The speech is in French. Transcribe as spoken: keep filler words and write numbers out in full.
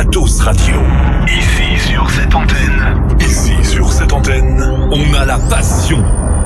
Matos Radio. Ici sur cette antenne. Ici sur cette antenne, on a la passion